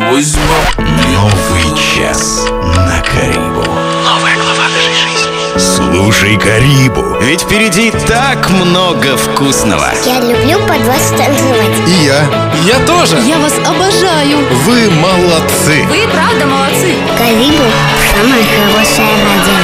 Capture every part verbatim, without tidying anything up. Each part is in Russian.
возьму. Новый час на Карибу. Новая глава нашей жизни. Слушай Карибу, ведь впереди так много вкусного. Я люблю под вас танцевать. И я. Я тоже. Я вас обожаю. Вы молодцы. Вы правда молодцы. Карибу – самая хорошая радио.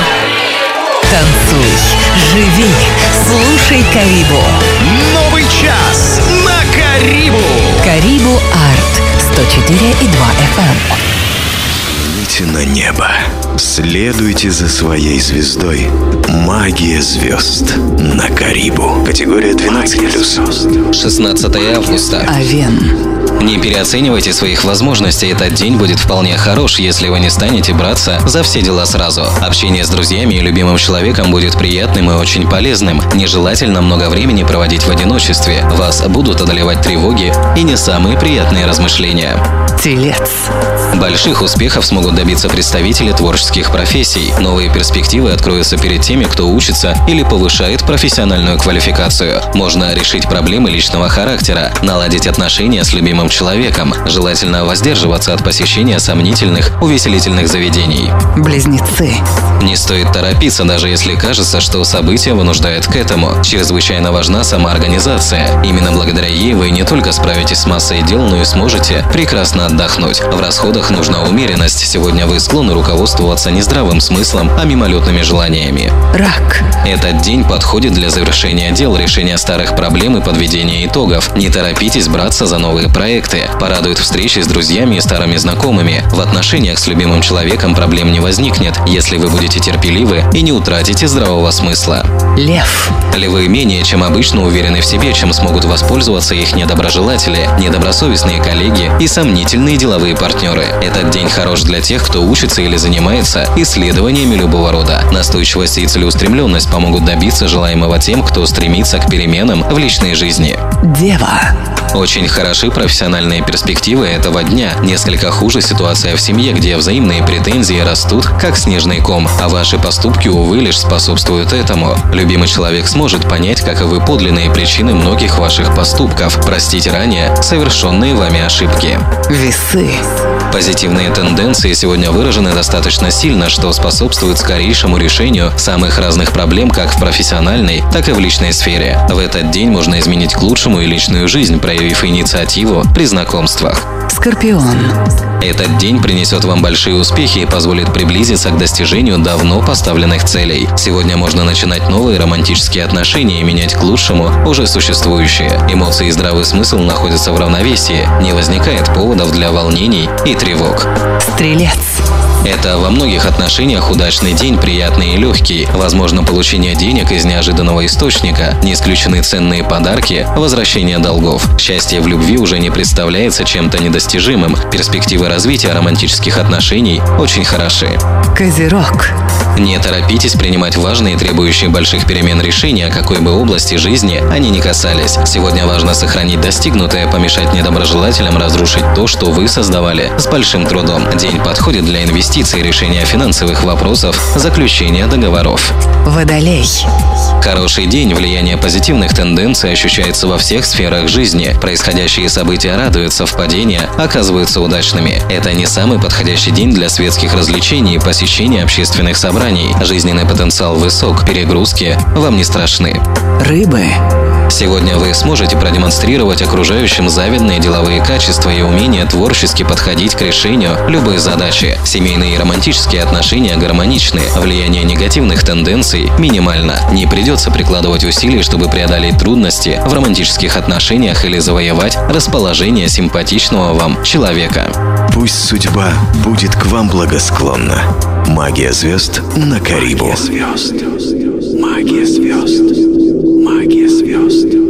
Танцуй, живи, слушай Карибу. Новый час на Карибу. Карибу Арт сто четыре и два эф эм. Взгляните на небо. Следуйте за своей звездой. Магия звезд на Карибу. Категория двенадцать плюс. шестнадцатое августа. Овен. Не переоценивайте своих возможностей, этот день будет вполне хорош, если вы не станете браться за все дела сразу. Общение с друзьями и любимым человеком будет приятным и очень полезным. Нежелательно много времени проводить в одиночестве. Вас будут одолевать тревоги и не самые приятные размышления. Телец. Больших успехов смогут добиться представители творческих профессий. Новые перспективы откроются перед теми, кто учится или повышает профессиональную квалификацию. Можно решить проблемы личного характера, наладить отношения с любимым человеком. Желательно воздерживаться от посещения сомнительных, увеселительных заведений. Близнецы. Не стоит торопиться, даже если кажется, что событие вынуждает к этому. Чрезвычайно важна самоорганизация. Именно благодаря ей вы не только справитесь с массой дел, но и сможете прекрасно отдохнуть. В расходах нужна умеренность. Сегодня вы склонны руководствоваться не здравым смыслом, а мимолетными желаниями. Рак. Этот день подходит для завершения дел, решения старых проблем и подведения итогов. Не торопитесь браться за новые проекты. Порадуют встречи с друзьями и старыми знакомыми. В отношениях с любимым человеком проблем не возникнет, если вы будете терпеливы и не утратите здравого смысла. Лев. Львы менее чем обычно уверены в себе, чем смогут воспользоваться их недоброжелатели, недобросовестные коллеги и сомнительные деловые партнеры. Этот день хорош для тех, кто учится или занимается исследованиями любого рода. Настойчивость и целеустремленность помогут добиться желаемого тем, кто стремится к переменам в личной жизни. Дева. Очень хороши профессиональные перспективы этого дня. Несколько хуже ситуация в семье, где взаимные претензии растут, как снежный ком, а ваши поступки, увы, лишь способствуют этому. Любимый человек сможет понять, каковы подлинные причины многих ваших поступков, простить ранее совершенные вами ошибки. Весы. Позитивные тенденции сегодня выражены достаточно сильно, что способствует скорейшему решению самых разных проблем как в профессиональной, так и в личной сфере. В этот день можно изменить к лучшему и личную жизнь, проявив инициативу при знакомствах. Скорпион. Этот день принесет вам большие успехи и позволит приблизиться к достижению давно поставленных целей. Сегодня можно начинать новые романтические отношения и менять к лучшему уже существующие. Эмоции и здравый смысл находятся в равновесии, не возникает поводов для волнений и тревог. Стрелец. Это во многих отношениях удачный день, приятный и легкий. Возможно получение денег из неожиданного источника, не исключены ценные подарки, возвращение долгов. Счастье в любви уже не представляется чем-то недостижимым. Перспективы развития романтических отношений очень хороши. Козерог. Не торопитесь принимать важные, требующие больших перемен решения, какой бы области жизни они ни касались. Сегодня важно сохранить достигнутое, помешать недоброжелателям разрушить то, что вы создавали с большим трудом. День подходит для инвестиций, решения финансовых вопросов, заключения договоров. Водолей. Хороший день, влияние позитивных тенденций ощущается во всех сферах жизни. Происходящие события радуют, совпадения оказываются удачными. Это не самый подходящий день для светских развлечений и посещения общественных собраний. Жизненный потенциал высок, перегрузки вам не страшны. Рыбы. Сегодня вы сможете продемонстрировать окружающим завидные деловые качества и умение творчески подходить к решению любой задачи. Семейные и романтические отношения гармоничны, влияние негативных тенденций минимально. Не придется прикладывать усилий, чтобы преодолеть трудности в романтических отношениях или завоевать расположение симпатичного вам человека. Пусть судьба будет к вам благосклонна. Магия звезд на Карибу. Магия звезд. Магия звезд. Магия звезд.